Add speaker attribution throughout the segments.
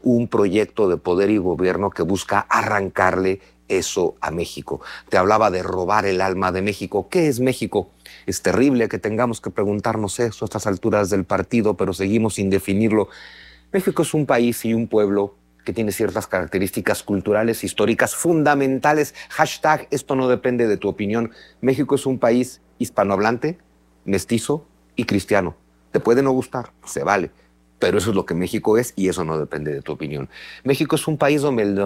Speaker 1: un proyecto de poder y gobierno que busca arrancarle eso a México. Te hablaba de robar el alma de México. ¿Qué es México? Es terrible que tengamos que preguntarnos eso a estas alturas del partido, pero seguimos sin definirlo. México es un país y un pueblo que tiene ciertas características culturales, históricas, fundamentales. Hashtag, esto no depende de tu opinión. México es un país hispanohablante, mestizo y cristiano. Te puede no gustar, se vale. Pero eso es lo que México es y eso no depende de tu opinión. México es un país donde el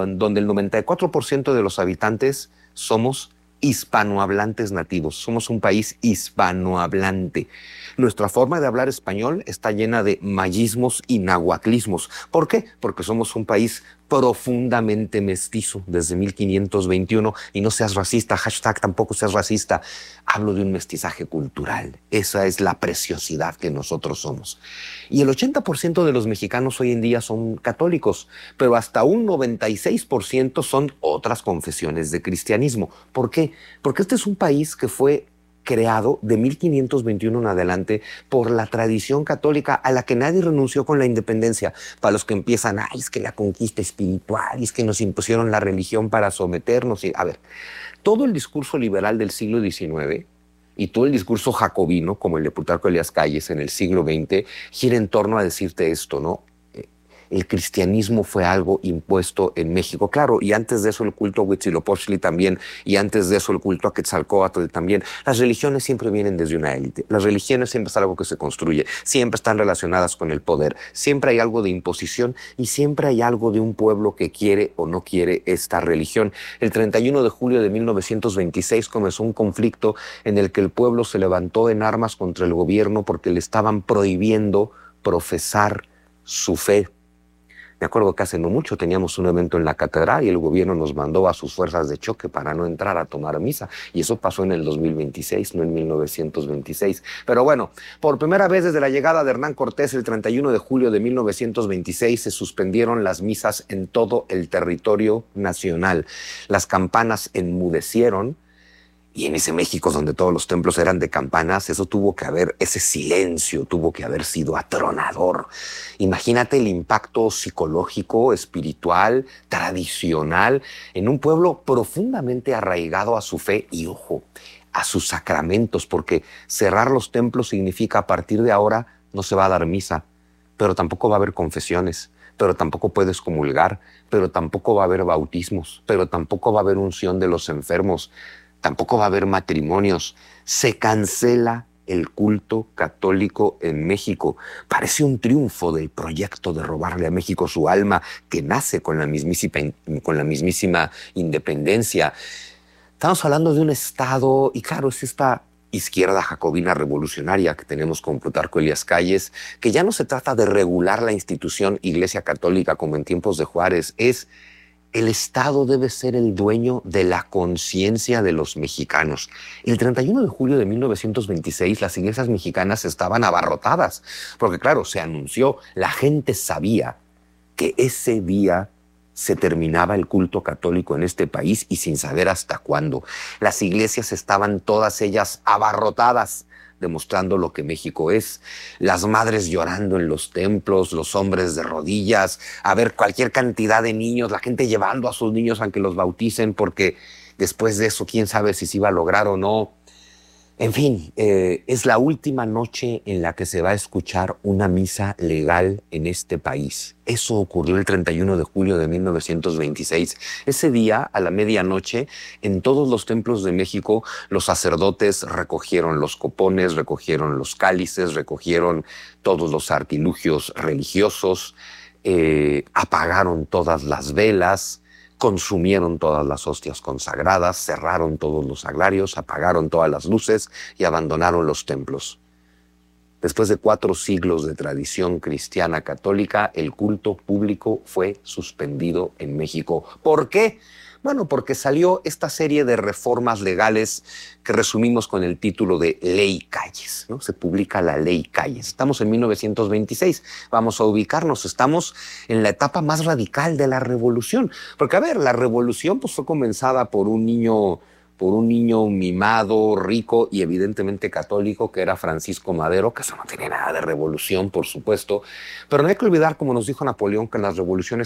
Speaker 1: 94% de los habitantes somos hispanohablantes nativos. Somos un país hispanohablante. Nuestra forma de hablar español está llena de mayismos y nahuatlismos. ¿Por qué? Porque somos un país profundamente mestizo desde 1521. Y no seas racista, hashtag tampoco seas racista. Hablo de un mestizaje cultural. Esa es la preciosidad que nosotros somos. Y el 80% de los mexicanos hoy en día son católicos, pero hasta un 96% son otras confesiones de cristianismo. ¿Por qué? Porque este es un país que fue creado de 1521 en adelante por la tradición católica a la que nadie renunció con la independencia. Para los que empiezan, ay, es que la conquista espiritual, y es que nos impusieron la religión para someternos. A ver, todo el discurso liberal del siglo XIX y todo el discurso jacobino, como el de Plutarco Elías Calles en el siglo XX, gira en torno a decirte esto, ¿no? El cristianismo fue algo impuesto en México, claro, y antes de eso el culto a Huitzilopochtli también, y antes de eso el culto a Quetzalcóatl también. Las religiones siempre vienen desde una élite, las religiones siempre es algo que se construye, siempre están relacionadas con el poder, siempre hay algo de imposición y siempre hay algo de un pueblo que quiere o no quiere esta religión. El 31 de julio de 1926 comenzó un conflicto en el que el pueblo se levantó en armas contra el gobierno porque le estaban prohibiendo profesar su fe. Me acuerdo que hace no mucho teníamos un evento en la catedral y el gobierno nos mandó a sus fuerzas de choque para no entrar a tomar misa. Y eso pasó en el 2026, no en 1926. Pero bueno, por primera vez desde la llegada de Hernán Cortés, el 31 de julio de 1926, se suspendieron las misas en todo el territorio nacional. Las campanas enmudecieron. Y en ese México donde todos los templos eran de campanas, ese silencio tuvo que haber sido atronador. Imagínate el impacto psicológico, espiritual, tradicional, en un pueblo profundamente arraigado a su fe y, ojo, a sus sacramentos, porque cerrar los templos significa a partir de ahora no se va a dar misa, pero tampoco va a haber confesiones, pero tampoco puedes comulgar, pero tampoco va a haber bautismos, pero tampoco va a haber unción de los enfermos. Tampoco va a haber matrimonios. Se cancela el culto católico en México. Parece un triunfo del proyecto de robarle a México su alma, que nace con la mismísima independencia. Estamos hablando de un Estado, y claro, es esta izquierda jacobina revolucionaria que tenemos con Plutarco Elías Calles, que ya no se trata de regular la institución Iglesia Católica como en tiempos de Juárez, el Estado debe ser el dueño de la conciencia de los mexicanos. El 31 de julio de 1926 las iglesias mexicanas estaban abarrotadas, porque claro, se anunció, la gente sabía que ese día se terminaba el culto católico en este país y sin saber hasta cuándo. Las iglesias estaban todas ellas abarrotadas, demostrando lo que México es. Las madres llorando en los templos, los hombres de rodillas, a ver cualquier cantidad de niños, la gente llevando a sus niños a que los bauticen, porque después de eso, quién sabe si se iba a lograr o no. En fin, es la última noche en la que se va a escuchar una misa legal en este país. Eso ocurrió el 31 de julio de 1926. Ese día, a la medianoche, en todos los templos de México, los sacerdotes recogieron los copones, recogieron los cálices, recogieron todos los artilugios religiosos, apagaron todas las velas, consumieron todas las hostias consagradas, cerraron todos los sagrarios, apagaron todas las luces y abandonaron los templos. Después de 4 siglos de tradición cristiana católica, el culto público fue suspendido en México. ¿Por qué? Bueno, porque salió esta serie de reformas legales que resumimos con el título de Ley Calles, ¿no? Se publica la Ley Calles. Estamos en 1926, vamos a ubicarnos, estamos en la etapa más radical de la revolución. Porque, a ver, la revolución pues, fue comenzada por un niño mimado, rico y evidentemente católico, que era Francisco Madero, que eso no tenía nada de revolución, por supuesto. Pero no hay que olvidar, como nos dijo Napoleón, que en las revoluciones